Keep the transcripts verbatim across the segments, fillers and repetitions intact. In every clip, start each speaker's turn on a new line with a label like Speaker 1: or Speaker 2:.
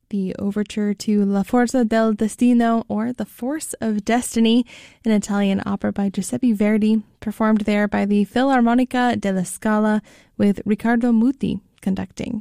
Speaker 1: the overture to La Forza del Destino, or The Force of Destiny, an Italian opera by Giuseppe Verdi, performed there by the Filarmonica della Scala with Riccardo Muti conducting.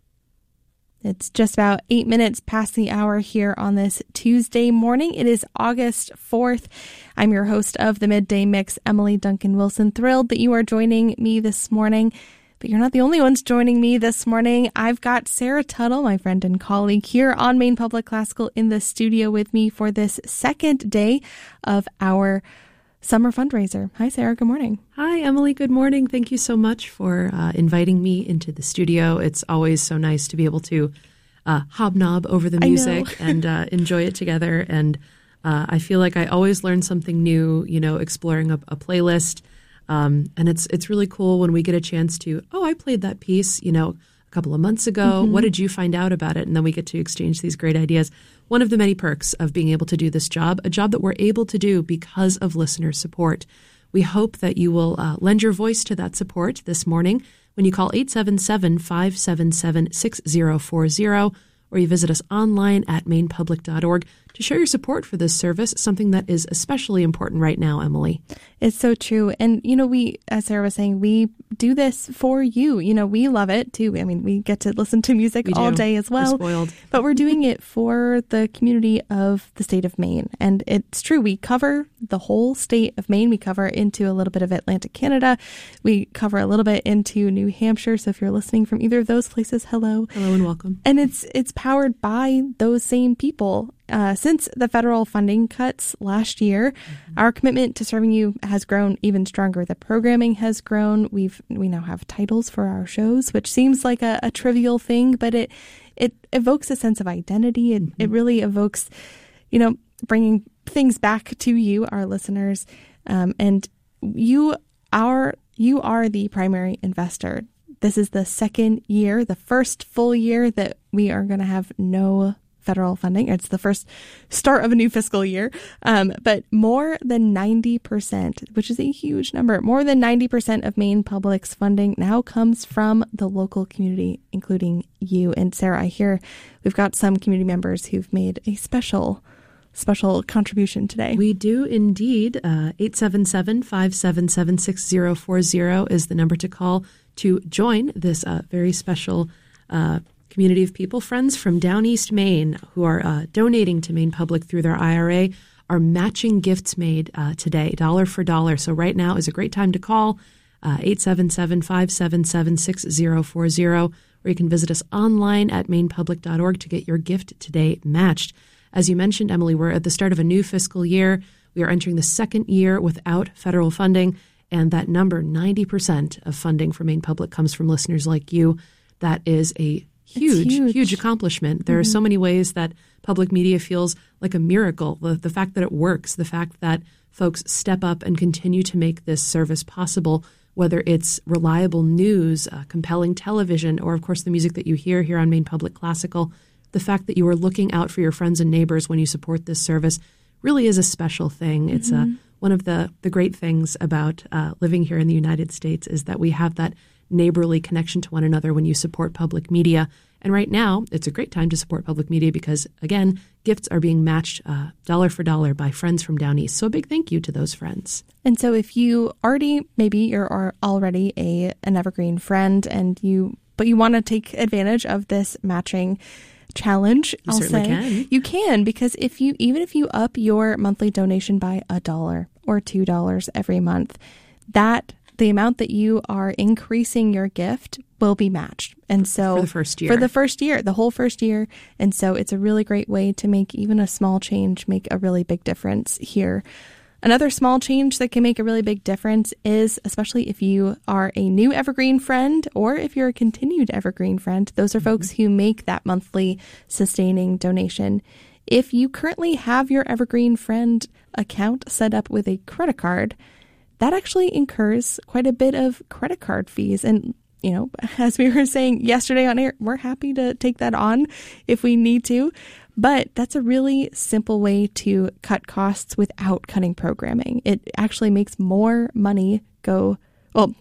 Speaker 1: It's just about eight minutes past the hour here on this Tuesday morning. It is August fourth. I'm your host of the Midday Mix, Emily Duncan Wilson. Thrilled that you are joining me this morning. But you're not the only ones joining me this morning. I've got Sarah Tuttle, my friend and colleague, here on Maine Public Classical in the studio with me for this second day of our summer fundraiser. Hi, Sarah. Good morning.
Speaker 2: Hi, Emily. Good morning. Thank you so much for uh, inviting me into the studio. It's always so nice to be able to uh, hobnob over the music and uh, enjoy it together. And uh, I feel like I always learn something new, you know, exploring a, a playlist. Um, and it's it's really cool when we get a chance to, oh, I played that piece, you know, a couple of months ago. Mm-hmm. What did you find out about it? And then we get to exchange these great ideas. One of the many perks of being able to do this job, a job that we're able to do because of listener support. We hope that you will uh, lend your voice to that support this morning when you call eight seven seven, five seven seven, six zero four zero, or you visit us online at maine public dot org to show your support for this service, something that is especially important right now, Emily.
Speaker 1: It's so true. And, you know, we, as Sarah was saying, we do this for you. You know, we love it too. I mean, we get to listen to music
Speaker 2: we
Speaker 1: all
Speaker 2: do.
Speaker 1: day as well.
Speaker 2: We're spoiled.
Speaker 1: But we're doing it for the community of the state of Maine. And it's true. We cover the whole state of Maine. We cover into a little bit of Atlantic Canada. We cover a little bit into New Hampshire. So if you're listening from either of those places, hello.
Speaker 2: Hello and welcome.
Speaker 1: And it's it's powered by those same people. Uh, since the federal funding cuts last year, mm-hmm. our commitment to serving you has grown even stronger. The programming has grown. We've we now have titles for our shows, which seems like a, a trivial thing, but it it evokes a sense of identity. It mm-hmm. it really evokes, you know, bringing things back to you, our listeners, um, and you are you are the primary investor. This is the second year, the first full year that we are going to have no federal funding. It's the first start of a new fiscal year. Um, but more than ninety percent, which is a huge number, more than ninety percent of Maine Public's funding now comes from the local community, including you. And Sarah, I hear we've got some community members who've made a special special contribution today.
Speaker 2: We do indeed. Uh, eight seven seven, five seven seven, six zero four zero is the number to call to join this uh, very special uh community of people. Friends from down East Maine who are uh, donating to Maine Public through their I R A are matching gifts made uh, today, dollar for dollar. So right now is a great time to call uh, eight seven seven, five seven seven, six zero four zero, or you can visit us online at maine public dot org to get your gift today matched. As you mentioned, Emily, we're at the start of a new fiscal year. We are entering the second year without federal funding, and that number, ninety percent of funding for Maine Public, comes from listeners like you. That is a Huge, huge, huge accomplishment. There mm-hmm. are so many ways that public media feels like a miracle. The, the fact that it works, the fact that folks step up and continue to make this service possible, whether it's reliable news, uh, compelling television, or, of course, the music that you hear here on Maine Public Classical, the fact that you are looking out for your friends and neighbors when you support this service really is a special thing. Mm-hmm. It's uh, one of the, the great things about uh, living here in the United States is that we have that neighborly connection to one another when you support public media. And right now, it's a great time to support public media because, again, gifts are being matched uh, dollar for dollar by friends from down east. So a big thank you to those friends.
Speaker 1: And so if you already, maybe you're already a an Evergreen friend, and you, but you want to take advantage of this matching challenge,
Speaker 2: you
Speaker 1: I'll
Speaker 2: certainly
Speaker 1: say,
Speaker 2: can.
Speaker 1: You can, because if you even if you up your monthly donation by a dollar or two dollars every month, that the amount that you are increasing your gift will be matched. And so
Speaker 2: for the first year,
Speaker 1: for the first year, the whole first year. And so it's a really great way to make even a small change make a really big difference here. Another small change that can make a really big difference is, especially if you are a new Evergreen friend or if you're a continued Evergreen friend, those are mm-hmm. folks who make that monthly sustaining donation. If you currently have your Evergreen friend account set up with a credit card, that actually incurs quite a bit of credit card fees. And, you know, as we were saying yesterday on air, we're happy to take that on if we need to. But that's a really simple way to cut costs without cutting programming. It actually makes more money go, well,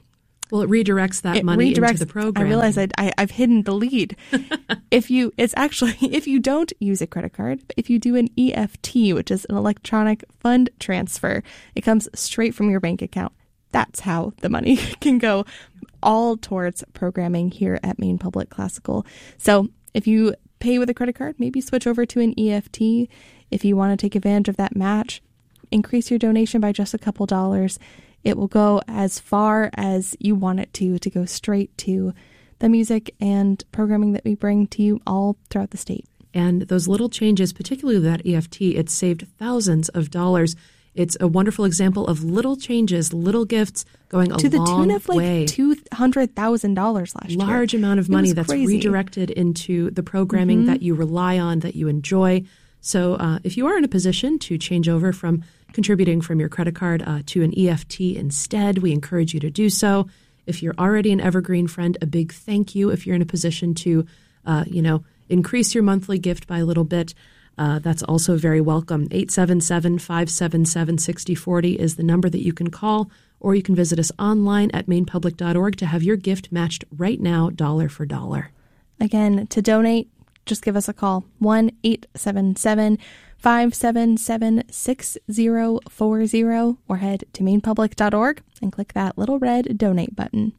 Speaker 2: Well, it redirects that
Speaker 1: it
Speaker 2: money
Speaker 1: redirects,
Speaker 2: into the program.
Speaker 1: I realize I, I, I've hidden the lead. If you, it's actually, if you don't use a credit card, but if you do an E F T, which is an electronic fund transfer, it comes straight from your bank account. That's how the money can go all towards programming here at Maine Public Classical. So if you pay with a credit card, maybe switch over to an E F T. If you want to take advantage of that match, increase your donation by just a couple dollars. It will go as far as you want it to, to go straight to the music and programming that we bring to you all throughout the state.
Speaker 2: And those little changes, particularly that E F T, it's saved thousands of dollars. It's a wonderful example of little changes, little gifts going a
Speaker 1: to the
Speaker 2: long
Speaker 1: tune of like
Speaker 2: way.
Speaker 1: two hundred thousand dollars last
Speaker 2: Large
Speaker 1: year.
Speaker 2: Large amount of money that's
Speaker 1: crazy.
Speaker 2: redirected into the programming mm-hmm. that you rely on, that you enjoy. So uh, if you are in a position to change over from contributing from your credit card uh, to an E F T instead, we encourage you to do so. If you're already an Evergreen friend, a big thank you. If you're in a position to, uh, you know, increase your monthly gift by a little bit, uh, that's also very welcome. eight seven seven, five seven seven, six zero four zero is the number that you can call, or you can visit us online at maine public dot org to have your gift matched right now, dollar for dollar.
Speaker 1: Again, to donate, just give us a call, one eight seven seven, five seven seven, six zero four zero, or head to maine public dot org and click that little red donate button.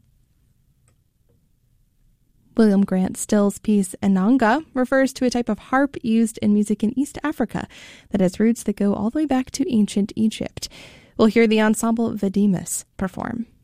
Speaker 1: William Grant Still's piece Inanga refers to a type of harp used in music in East Africa that has roots that go all the way back to ancient Egypt. We'll hear the ensemble Vadimus perform.